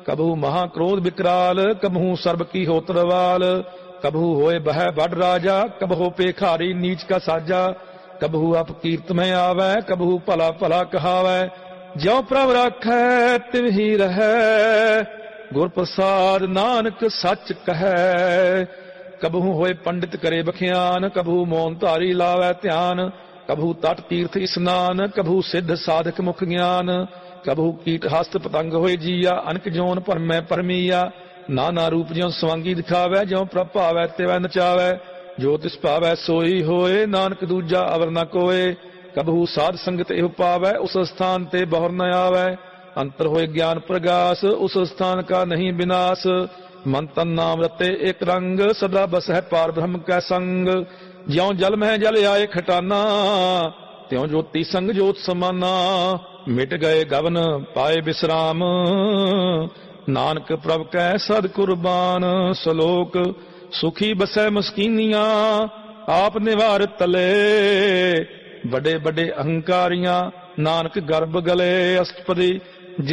कबहू महाक्रोध विकराल, कबहू सर्ब की होत्रवाल, कबहू होए बह बड़ राजा, कबहू पेखारी नीच का साजा, कबहू अपकीर्त में आवै, कबहू भला भला कहावै, ज्यों प्रभ राखै तिव ही रहै, गुर प्रसाद नानक सच कहै। कबहू होए पंडित करे बखियान, कबहू मौन धारी लावै ध्यान, कबहू तट तीर्थ स्नान, कबहू सिद्ध साधक मुख ज्ञान, कबहू कीट हस्त पतंग होए जीया, अनक जोन परमै परमीया, नाना रूप ज्यों स्वांगी दिखावै, ज्यों प्रभ भावै तिवै नचावै, जो तिस भावै सोई होए, नानक दूजा अवर न कोय। कबहू साध संगत एह पावै, उस स्थान ते बहुर न आवै, अंतर होए ज्ञान प्रगास, उस स्थान का नहीं विनाश, मन तन नाम रते एक रंग, सदा बस है पार ब्रह्म कै संग, ज्यों जल में जल आए खटाना, त्यों ज्योति संग जोत समाना, मिट गए गवन पाए विश्राम, नानक प्रभ कै सद कुर्बान। सलोक सुखी बसै मस्कीनियां, आप निवार तले, बड़े बड़े अहंकारियां, नानक गर्भ गले अष्टपदी,